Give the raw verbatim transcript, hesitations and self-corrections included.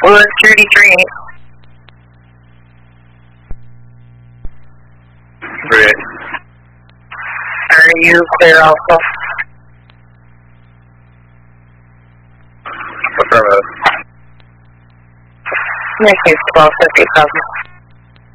Wood thirty-three. Great. Are you clear also? Affirmative. Next is twelve fifty thousand.